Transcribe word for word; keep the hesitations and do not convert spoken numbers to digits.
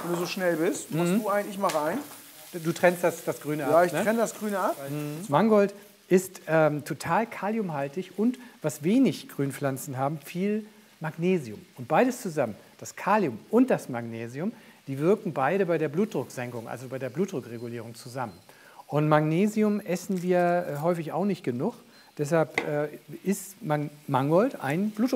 wenn du so schnell bist. Machst Mhm. du ein, ich mache ein. Du trennst das, das Grüne ab. Ja, ich ne? trenne das Grüne ab. Das Mangold ist ähm, total kaliumhaltig und, was wenig Grünpflanzen haben, viel Magnesium. Und beides zusammen, das Kalium und das Magnesium, die wirken beide bei der Blutdrucksenkung, also bei der Blutdruckregulierung zusammen. Und Magnesium essen wir äh, häufig auch nicht genug. Deshalb äh, ist Man Mangold ein Blutdruck